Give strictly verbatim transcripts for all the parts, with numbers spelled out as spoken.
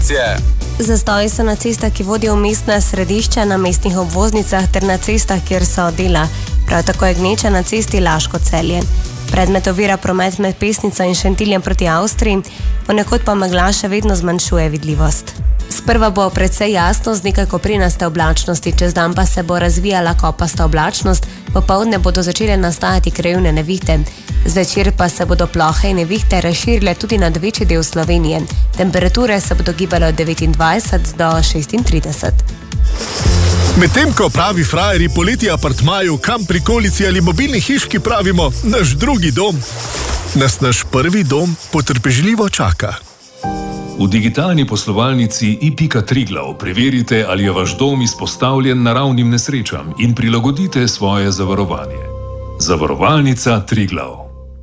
informacije. Zastoji so na cestah, ki vodijo v mestna središča, na mestnih obvoznicah ter na cestah, kjer so dela. Prav tako je gneča na cesti Laško-Celje. Predmet ovira promet med Pesnico in Šentiljem proti Avstriji, ponekod pa megla še vedno zmanjšuje vidljivost. Sprva bo precej jasno z nekaj koprinaste oblačnosti, čez dan pa se bo razvijala kopasta oblačnost, popoldne bodo začele nastajati krajevne nevihte. Zvečer pa se bodo plohe in nevihte razširile tudi nad večji del Slovenije. Temperature se bodo gibale od devetindvajset do šestintrideset. Medtem ko pravi frajerji poleti apartmaju, kam prikolici ali mobilni hiški pravimo naš drugi dom, nas naš prvi dom potrpežljivo čaka. V digitalni poslovalnici i pika Triglav preverite, ali je vaš dom izpostavljen naravnim nesrečam in prilagodite svoje zavarovanje. Zavarovalnica Triglav.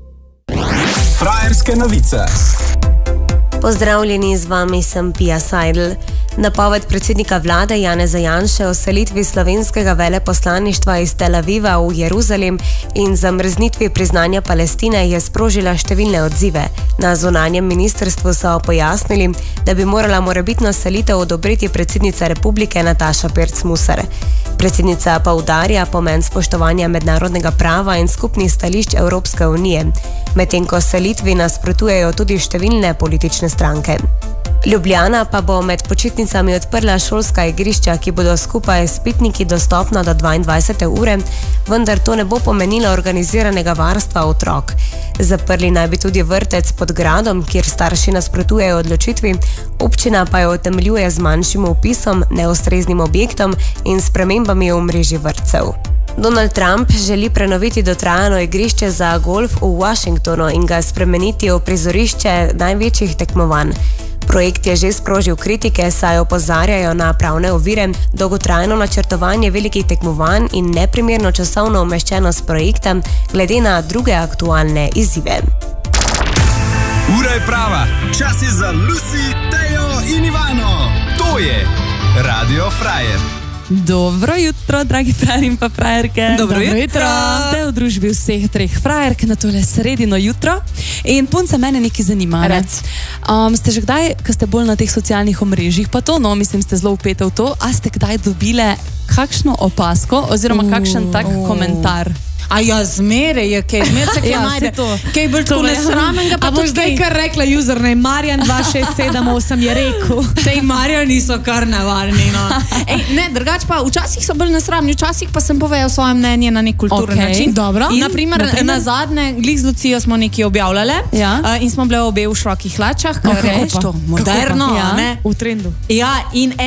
Frajerske novice. Pozdravljeni, z vami sem Pia Seidel. Napoved predsednika vlade Janeza Janše o selitvi slovenskega veleposlaništva iz Tel Aviva v Jeruzalem in zamrznitvi priznanja Palestine je sprožila številne odzive. Na zunanjem ministrstvu so pojasnili, da bi morala morebitno selitev odobriti predsednica republike Nataša Pirc-Musar. Predsednica pa poudarja pomen spoštovanja mednarodnega prava in skupnih stališč Evropske unije, medtem ko selitvi nasprotujejo tudi številne politične stranke. Ljubljana pa bo med počitnicami odprla šolska igrišča, ki bodo skupaj s pitniki dostopna do dvaindvajsete ure, vendar to ne bo pomenilo organiziranega varstva otrok. Zaprli naj bi tudi vrtec pod gradom, kjer starši nasprotujejo odločitvi, občina pa jo utemeljuje z manjšim vpisom, neustreznim objektom in spremembami v mreži vrtcev. Donald Trump želi prenoviti dotrajano igrišče za golf v Washingtonu in ga spremeniti v prizorišče največjih tekmovanj. Projekt je že sprožil kritike, saj opozarjajo na pravne ovire, dolgotrajno načrtovanje velikih tekmovanj in neprimerno časovno umeščenost projekta glede na druge aktualne izzive. Ura je prava, čas je za Lucy, Tejo in Ivano. To je Radio Frajer. Dobro jutro, dragi frajer in pa frajerke. Dobro, Dobro jutro. Ste v družbi vseh treh frajerk na tole sredino jutro. In punca mene nekaj zanima. Um, ste že kdaj, ko ste bolj na teh socialnih omrežjih, pa to, no, mislim, ste zelo upete v to, a ste kdaj dobile kakšno opasko oziroma kakšen tak uh, komentar? A ja, zmere je, kaj zmer se kaj Ja, najde. saj to. Kaj bolj tako nesramenga, pa A boš to zdaj kaj. kar rekla username Marjan dva šest sedem osem je rekel. Tej Marjani so kar nevarni, no. Ej, ne, drugač pa, včasih so bolj nesramni, včasih pa sem povedal svoje mnenje na nek kulturen Okej, način. dobro. In, naprimer, naprimer? na zadnje, glih z Lucijo smo nekaj objavljale Ja. uh, in smo bile obe v širokih hlačah, ker Okej. je to moderno, Ja, ne. V trendu. Ja, in